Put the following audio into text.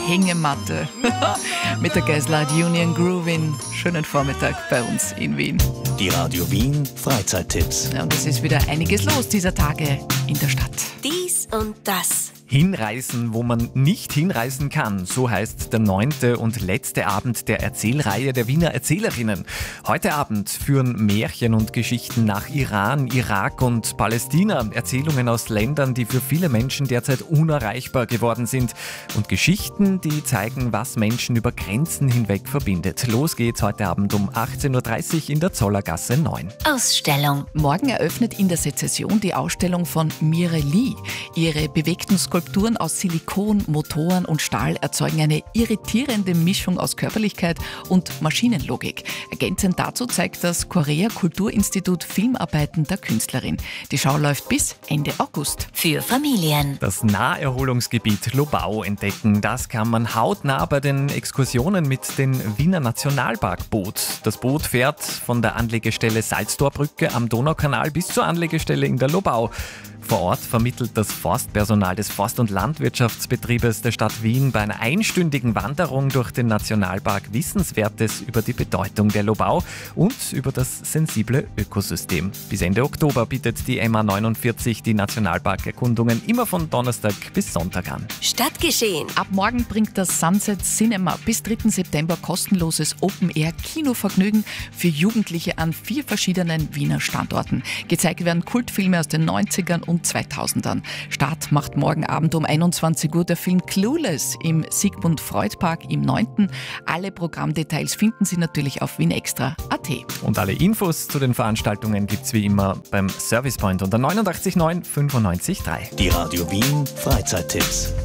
Hängematte mit der Geisler Union Groovin. Schönen Vormittag bei uns in Wien. Die Radio Wien Freizeittipps. Ja, und es ist wieder einiges los dieser Tage in der Stadt. Dies und das. Hinreisen, wo man nicht hinreisen kann. So heißt der 9. und letzte Abend der Erzählreihe der Wiener Erzählerinnen. Heute Abend führen Märchen und Geschichten nach Iran, Irak und Palästina. Erzählungen aus Ländern, die für viele Menschen derzeit unerreichbar geworden sind. Und Geschichten, die zeigen, was Menschen über Grenzen hinweg verbindet. Los geht's heute Abend um 18.30 Uhr in der Zollergasse 9. Ausstellung. Morgen eröffnet in der Sezession die Ausstellung von Mire Lee. Ihre bewegten Skulpturen aus Silikon, Motoren und Stahl erzeugen eine irritierende Mischung aus Körperlichkeit und Maschinenlogik. Ergänzend dazu zeigt das Korea Kulturinstitut Filmarbeiten der Künstlerin. Die Schau läuft bis Ende August. Für Familien. Das Naherholungsgebiet Lobau entdecken, das kann man hautnah bei den Exkursionen mit dem Wiener Nationalparkboot. Das Boot fährt von der Anlegestelle Salzdorbrücke am Donaukanal bis zur Anlegestelle in der Lobau. Vor Ort vermittelt das Forstpersonal des Forst- und Landwirtschaftsbetriebes der Stadt Wien bei einer einstündigen Wanderung durch den Nationalpark Wissenswertes über die Bedeutung der Lobau und über das sensible Ökosystem. Bis Ende Oktober bietet die MA49 die Nationalparkerkundungen immer von Donnerstag bis Sonntag an. Stadtgeschehen. Ab morgen bringt das Sunset Cinema bis 3. September kostenloses Open-Air-Kinovergnügen für Jugendliche an 4 verschiedenen Wiener Standorten. Gezeigt werden Kultfilme aus den 90ern und 2000ern. Start macht morgen Abend um 21 Uhr der Film Clueless im Sigmund Freud Park im 9. Alle Programmdetails finden Sie natürlich auf wienextra.at. Und alle Infos zu den Veranstaltungen gibt's wie immer beim Servicepoint unter 89 9 95 3. Die Radio Wien Freizeittipps.